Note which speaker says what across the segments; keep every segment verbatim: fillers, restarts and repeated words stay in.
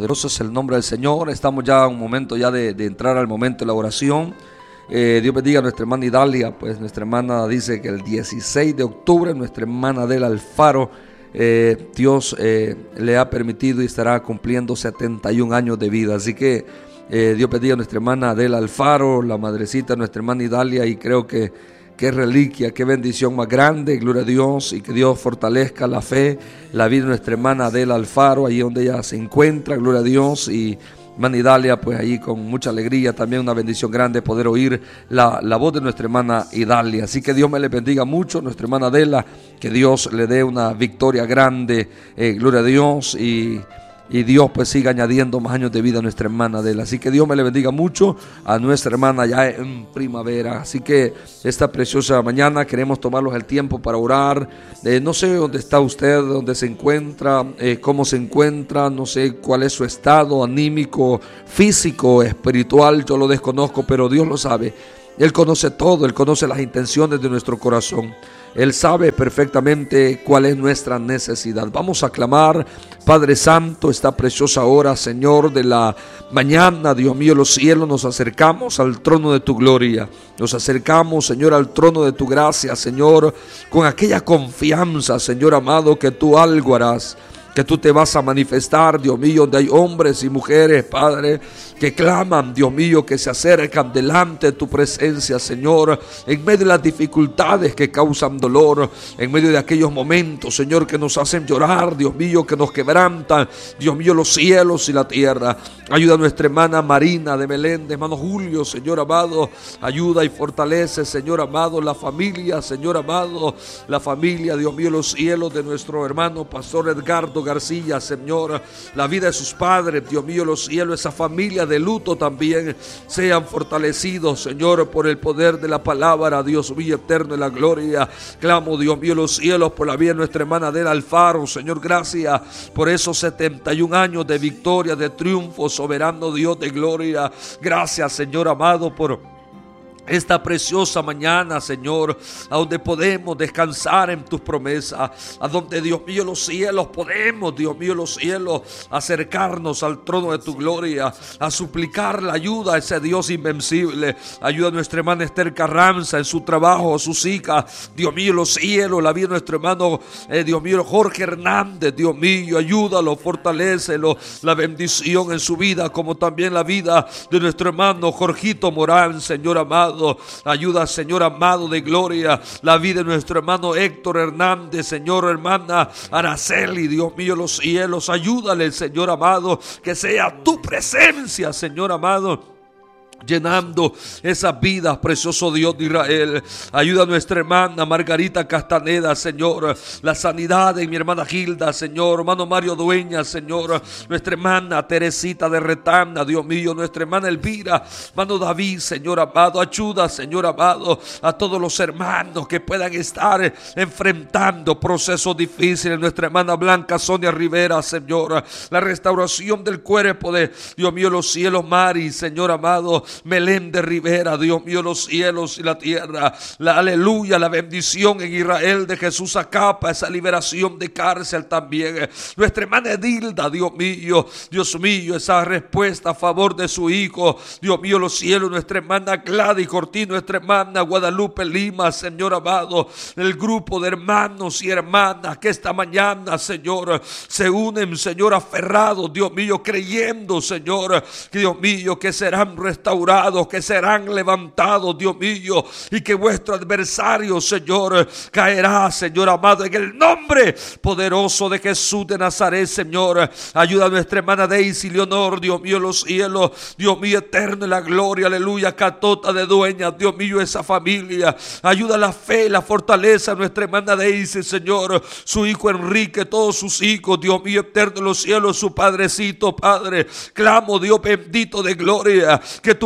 Speaker 1: Poderoso es el nombre del Señor. Estamos ya a un momento ya de, de entrar al momento de la oración. Eh, Dios bendiga a nuestra hermana Idalia. Pues nuestra hermana dice que el dieciséis de octubre, nuestra hermana Adela Alfaro, eh, Dios eh, le ha permitido y estará cumpliendo setenta y un años de vida. Así que eh, Dios bendiga a nuestra hermana Adela Alfaro, la madrecita de nuestra hermana Idalia, y creo que qué reliquia, qué bendición más grande, gloria a Dios, y que Dios fortalezca la fe, la vida de nuestra hermana Adela Alfaro, ahí donde ella se encuentra, gloria a Dios, y hermana Idalia, pues ahí con mucha alegría, también una bendición grande poder oír la, la voz de nuestra hermana Idalia. Así que Dios me le bendiga mucho, nuestra hermana Adela, que Dios le dé una victoria grande, eh, gloria a Dios, y Y Dios pues siga añadiendo más años de vida a nuestra hermana Adela. Así que Dios me le bendiga mucho a nuestra hermana ya en primavera. Así que esta preciosa mañana queremos tomarnos el tiempo para orar. Eh, no sé dónde está usted, dónde se encuentra, eh, cómo se encuentra. No sé cuál es su estado anímico, físico, espiritual. Yo lo desconozco, pero Dios lo sabe. Él conoce todo, Él conoce las intenciones de nuestro corazón. Él sabe perfectamente cuál es nuestra necesidad. Vamos a clamar, Padre Santo, esta preciosa hora, Señor, de la mañana, Dios mío, los cielos, nos acercamos al trono de tu gloria. Nos acercamos, Señor, al trono de tu gracia, Señor, con aquella confianza, Señor amado, que tú algo harás, que tú te vas a manifestar, Dios mío, donde hay hombres y mujeres, Padre, que claman, Dios mío, que se acercan delante de tu presencia, Señor, en medio de las dificultades que causan dolor, en medio de aquellos momentos, Señor, que nos hacen llorar, Dios mío, que nos quebrantan, Dios mío, los cielos y la tierra. Ayuda a nuestra hermana Marina de Meléndez, hermano Julio, Señor amado, ayuda y fortalece, Señor amado, la familia, Señor amado, la familia, Dios mío, los cielos de nuestro hermano Pastor Edgardo García, Señor, la vida de sus padres, Dios mío, los cielos, esa familia de luto también sean fortalecidos, Señor, por el poder de la palabra, Dios mío, eterno en la gloria. Clamo, Dios mío, los cielos, por la vida de nuestra hermana Adela Alfaro, Señor, gracias por esos setenta y un años de victoria, de triunfo, soberano Dios de gloria. Gracias, Señor amado, por esta preciosa mañana, Señor, a donde podemos descansar en tus promesas, a donde, Dios mío, los cielos podemos, Dios mío, los cielos, acercarnos al trono de tu gloria, a suplicar la ayuda a ese Dios invencible. Ayuda a nuestra hermana Esther Carranza en su trabajo, a sus hijas, Dios mío, los cielos, la vida de nuestro hermano, eh, Dios mío, Jorge Hernández, Dios mío, ayúdalo, fortalécelo, la bendición en su vida, como también la vida de nuestro hermano Jorgito Morán, Señor amado. Ayuda, Señor amado de gloria, la vida de nuestro hermano Héctor Hernández, Señor, hermana Araceli, Dios mío, los cielos, ayúdale, Señor amado, que sea tu presencia, Señor amado, llenando esas vidas, precioso Dios de Israel. Ayuda a nuestra hermana Margarita Castaneda, Señor, la sanidad de mi hermana Gilda, Señor, hermano Mario Dueña, Señor, nuestra hermana Teresita de Retana, Dios mío, nuestra hermana Elvira, hermano David, Señor amado, ayuda, Señor amado, a todos los hermanos que puedan estar enfrentando procesos difíciles. Nuestra hermana Blanca Sonia Rivera, Señor, la restauración del cuerpo de, Dios mío, los cielos, Mari, Señor amado, Meléndez Rivera, Dios mío, los cielos y la tierra, la aleluya, la bendición en Israel de Jesús Acapa, esa liberación de cárcel también. Nuestra hermana Edilda, Dios mío, Dios mío, esa respuesta a favor de su hijo, Dios mío, los cielos. Nuestra hermana Gladys Cortí, nuestra hermana Guadalupe Lima, Señor amado, el grupo de hermanos y hermanas que esta mañana, Señor, se unen, Señor, aferrados, Dios mío, creyendo, Señor, que Dios mío, que serán restaurados, que serán levantados, Dios mío, y que vuestro adversario, Señor, caerá, Señor amado, en el nombre poderoso de Jesús de Nazaret, Señor. Ayuda a nuestra hermana Daisy Leonor, Dios mío, los cielos, Dios mío, eterno en la gloria, aleluya, Catota de Dueña, Dios mío, esa familia. Ayuda a la fe, la fortaleza a nuestra hermana Daisy, Señor, su hijo Enrique, todos sus hijos, Dios mío, eterno en los cielos, su padrecito, Padre. Clamo, Dios bendito de gloria, que tu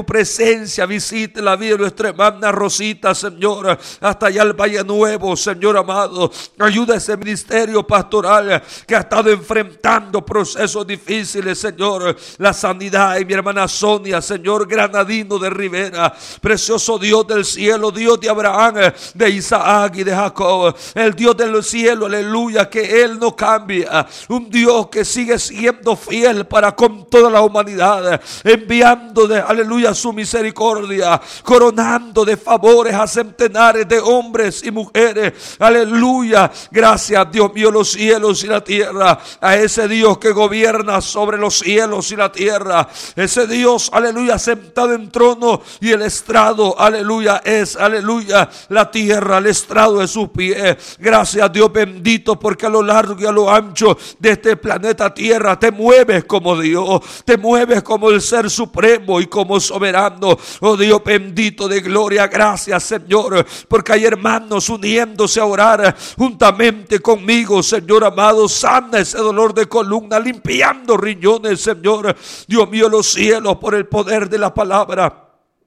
Speaker 1: presencia visite la vida de nuestra hermana Rosita, Señor, hasta allá al Valle Nuevo, Señor amado. Ayuda a ese ministerio pastoral que ha estado enfrentando procesos difíciles, Señor. La sanidad en mi hermana Sonia, Señor, Granadino de Rivera. Precioso Dios del cielo, Dios de Abraham, de Isaac y de Jacob, el Dios del cielo, aleluya, que Él no cambia. Un Dios que sigue siendo fiel para con toda la humanidad, enviando de, aleluya, su misericordia, coronando de favores a centenares de hombres y mujeres, aleluya. Gracias, Dios mío, los cielos y la tierra, a ese Dios que gobierna sobre los cielos y la tierra, ese Dios, aleluya, sentado en trono, y el estrado, aleluya, es, aleluya, la tierra, el estrado de sus pies. Gracias, Dios bendito, porque a lo largo y a lo ancho de este planeta Tierra te mueves como Dios, te mueves como el ser supremo y como soberano. Oh Dios bendito de gloria, gracias, Señor, porque hay hermanos uniéndose a orar juntamente conmigo, Señor amado. Sana ese dolor de columna, limpiando riñones, Señor, Dios mío, los cielos, por el poder de la palabra.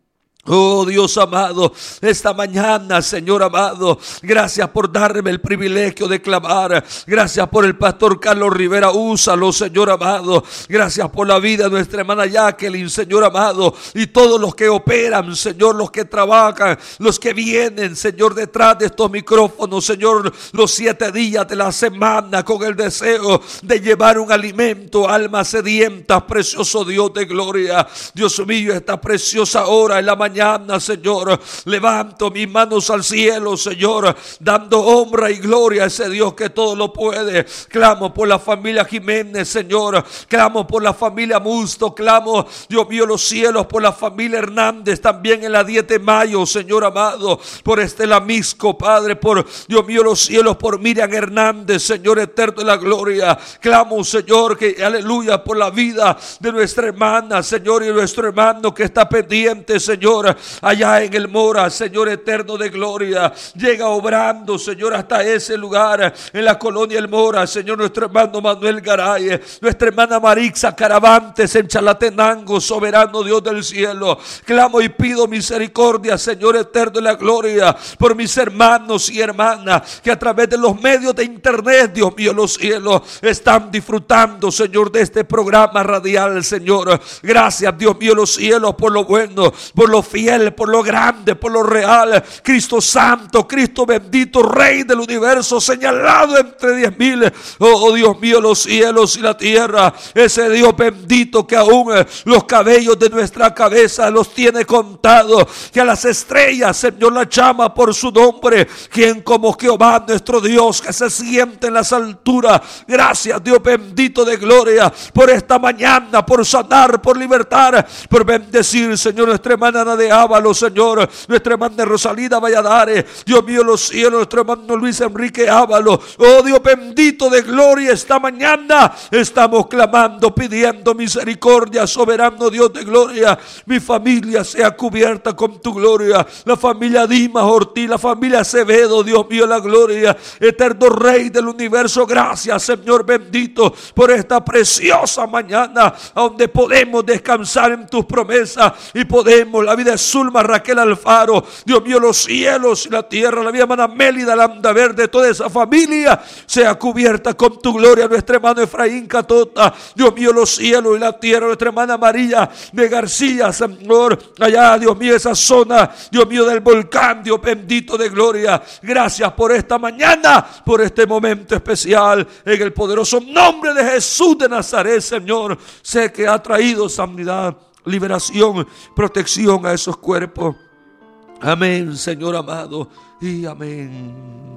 Speaker 1: Oh Dios amado, esta mañana, Señor amado, gracias por darme el privilegio de clamar. Gracias por el pastor Carlos Rivera, úsalo, Señor amado. Gracias por la vida de nuestra hermana Jacqueline, Señor amado, y todos los que operan, Señor, los que trabajan, los que vienen, Señor, detrás de estos micrófonos, Señor, los siete días de la semana, con el deseo de llevar un alimento a almas sedientas. Precioso Dios de gloria, Dios mío, esta preciosa hora en la mañana, Señor, levanto mis manos al cielo, Señor, dando honra y gloria a ese Dios que todo lo puede. Clamo por la familia Jiménez, Señor, clamo por la familia Musto, clamo, Dios mío, los cielos, por la familia Hernández, también en la diez de mayo, Señor amado, por Estela Misco, Padre, por, Dios mío, los cielos, por Miriam Hernández, Señor eterno de la gloria. Clamo, Señor, que aleluya, por la vida de nuestra hermana, Señor, y nuestro hermano que está pendiente, Señor, allá en el Mora, Señor eterno de gloria. Llega obrando, Señor, hasta ese lugar, en la colonia El Mora, Señor, nuestro hermano Manuel Garay, nuestra hermana Marixa Caravantes en Chalatenango, soberano Dios del cielo. Clamo y pido misericordia, Señor eterno de la gloria, por mis hermanos y hermanas que a través de los medios de internet, Dios mío, los cielos, están disfrutando, Señor, de este programa radial, Señor. Gracias, Dios mío, los cielos, por lo bueno, por lo fiel, por lo grande, por lo real. Cristo santo, Cristo bendito, Rey del universo, señalado entre diez mil. Oh, oh Dios mío, los cielos y la tierra, ese Dios bendito que aún los cabellos de nuestra cabeza los tiene contados, que a las estrellas, Señor, la llama por su nombre. Quien como Jehová nuestro Dios, que se siente en las alturas. Gracias, Dios bendito de gloria, por esta mañana, por sanar, por libertar, por bendecir, Señor, nuestra hermana de Ábalo, Señor, nuestra hermana Rosalida Valladares, Dios mío, los cielos, nuestro hermano Luis Enrique Ábalo. Oh Dios bendito de gloria, esta mañana estamos clamando, pidiendo misericordia, soberano Dios de gloria. Mi familia sea cubierta con tu gloria, la familia Dimas Ortiz, la familia Acevedo, Dios mío, la gloria, eterno Rey del universo. Gracias, Señor bendito, por esta preciosa mañana, donde podemos descansar en tus promesas y podemos, la vida de Zulma Raquel Alfaro, Dios mío, los cielos y la tierra, la vida de hermana Mélida Landa Verde, toda esa familia sea cubierta con tu gloria. Nuestra hermana Efraín Catota, Dios mío, los cielos y la tierra, nuestra hermana María de García, Señor, allá, Dios mío, esa zona, Dios mío, del volcán, Dios bendito de gloria. Gracias por esta mañana, por este momento especial, en el poderoso nombre de Jesús de Nazaret, Señor. Sé que ha traído sanidad, liberación, protección a esos cuerpos. Amén, Señor amado, y amén.